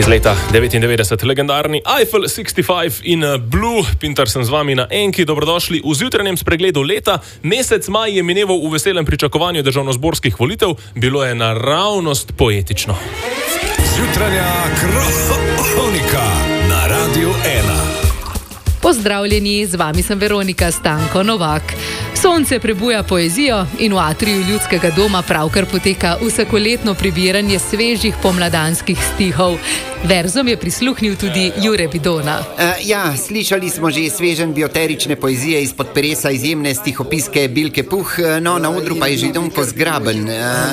Iz leta 99, legendarni Eiffel 65 in Blue. Pintar sem z vami na Enki. Dobrodošli v zjutranjem spregledu leta. Mesec maj je mineval v veselem pričakovanju državnozborskih volitev. Bilo je naravnost poetično. Zjutranja kronika na Radiu 1. Pozdravljeni, z vami sem Veronika Stanko Novak. Sonce prebuja poezijo in v atriju Ljudskega doma pravkar poteka vsakoletno prebiranje svežih pomladanskih stihov. Verzom je prisluhnil tudi Jure Bidona. Slišali smo že sveženj bioterične poezije izpod peresa izjemne stihopiske Bilke Puh, na odru pa je Židonko Zgraben.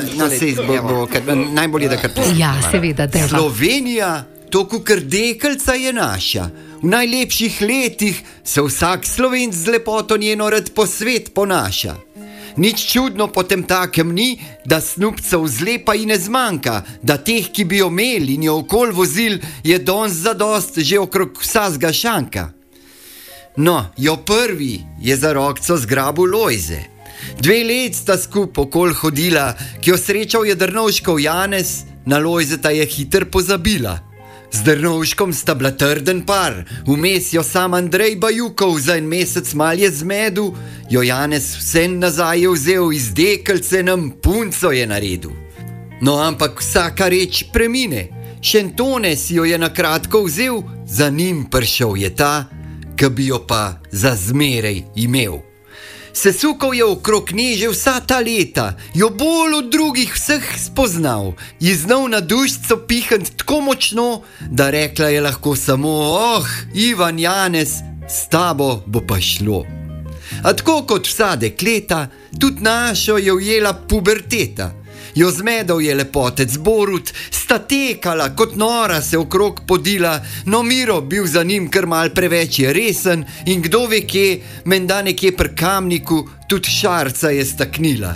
Najbolje, da kar pustimo. Ja, seveda, deva. Slovenija, to kukar dekelca je naša. V najlepših letih se vsak Slovenc z lepoto njeno rad po svet ponaša. Nič čudno potem takem ni, da snupcev zlepa in ne zmanjka, da teh, ki bi jo imeli in jo okol vozil, je danes zadost že okrog vsazga šanka. No, jo prvi je za rokco zgrabil Lojze. 2 let sta skup okol hodila, ki jo srečal je Drnovškov Janez, na Lojzeta je hiter pozabila. Z Drnovškom sta bila trden par, vmes jo sam Andrej Bajukov za en mesec malje zmedu, jo Janez vse nazaj je vzel, iz dekelce nam punco je naredil. No, ampak vsaka reč premine, Šentone si jo je na kratko vzel, za njim prišel je ta, ki bi jo pa za zmerej imel. Sesukal je okrog nje že vsa ta leta, jo bolj od drugih vseh spoznal, ji znal na dušico pihant tako močno, da rekla je lahko samo: Ivan Janez, s tabo bo pa šlo. A tako kot vsa dekleta, tudi našo je ujela puberteta. Jo zmedal je lepotec Borut, sta tekala kot nora se okrog podila, no Miro bil za njim kar mal preveč je resen in kdo ve kje, menda nekje pri Kamniku tudi šarca je staknila.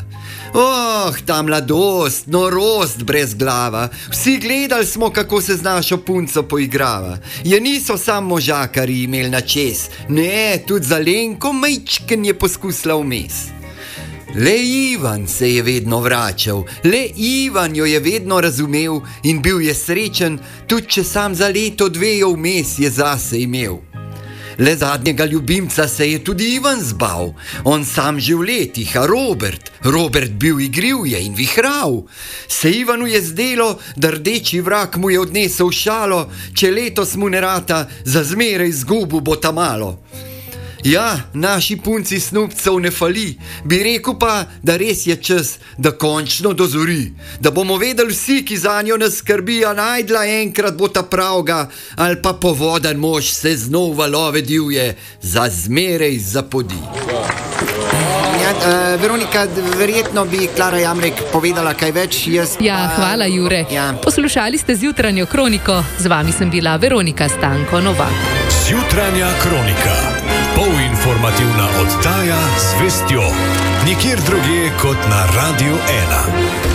Ta mladost, norost brez glava, vsi gledali smo, kako se z našo punco poigrava. Je niso sam možakari imeli na čez, ne, tudi za Lenko majčken je poskusila vmes. Le Ivan se je vedno vračal, le Ivan jo je vedno razumel in bil je srečen, tudi če sam za leto 2 jo vmes je zase imel. Le zadnjega ljubimca se je tudi Ivan zbal, on sam že v letih, a Robert bil igriv je in vihral. Se Ivanu je zdelo, da rdeči vrak mu je odnesel šalo, če letos mu ne rata, za zmeraj izgubu bo ta malo. Ja, naši punci snupcev ne fali, bi rekel pa, da res je čas, da končno dozori, da bomo vedeli vsi, ki za njo nas skrbi, a najdla enkrat bo ta pravga, ali pa povodan mož se znov valove divje, za zmerej zapodi. Veronika, verjetno bi Klara Jamrek povedala kaj več. Hvala Jure. Poslušali ste zjutranjo kroniko, z vami sem bila Veronika Stanko Novak. Zjutranja kronika. Polinformativna oddaja z vestjo. Nikjer drugje kot na Radiu 1.